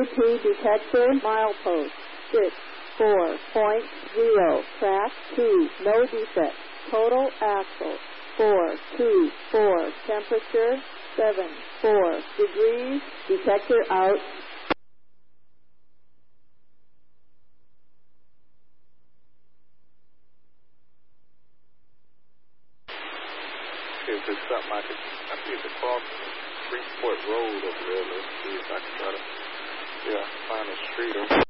2 detector, milepost 64.0, track 2, no defect, total axle 424, temperature 74 degrees, detector out. See if there's something I see if it's across Freeport Road over there. Let's see if I can try to, find a street over